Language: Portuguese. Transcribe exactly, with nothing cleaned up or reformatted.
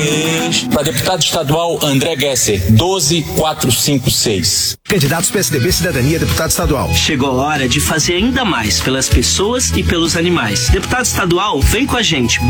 Para deputado estadual, André Gesser, doze mil quatrocentos e cinquenta e seis. Candidatos P S D B Cidadania, deputado estadual. Chegou a hora de fazer ainda mais pelas pessoas e pelos animais. Deputado estadual, vem com a gente.